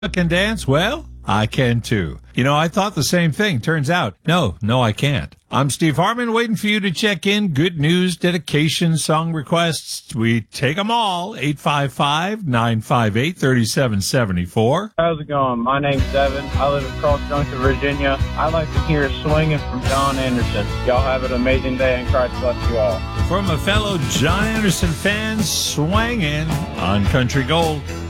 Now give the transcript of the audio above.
can dance? Well, I can too. You know, I thought the same thing. Turns out, no, I can't. I'm Steve Harmon, waiting for you to check in. Good news, dedication, song requests. We take them all. 855-958-3774. How's it going? My name's Devin. I live in Cross Junction, Virginia. I like to hear Swinging from John Anderson. Y'all have an amazing day, and Christ bless you all. From a fellow John Anderson fan, swanging on Country Gold.